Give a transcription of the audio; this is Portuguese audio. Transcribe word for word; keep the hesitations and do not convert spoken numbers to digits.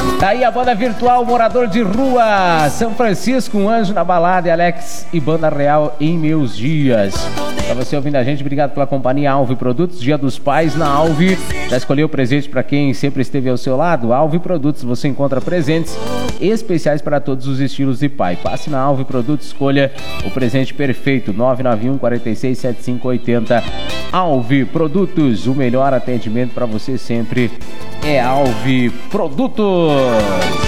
Tá aí a banda virtual Morador de Rua, São Francisco, um anjo na balada, e Alex e Banda Real em Meus Dias. Pra você ouvindo a gente, obrigado pela companhia. Alve Produtos, Dia dos Pais na Alve. Já escolheu presente para quem sempre esteve ao seu lado? Alve Produtos, você encontra presentes especiais para todos os estilos de pai. Passe na Alve Produtos, escolha o presente perfeito. nove nove um, quatro seis, sete cinco oito zero. Alve Produtos, o melhor atendimento para você sempre é Alve Produtos.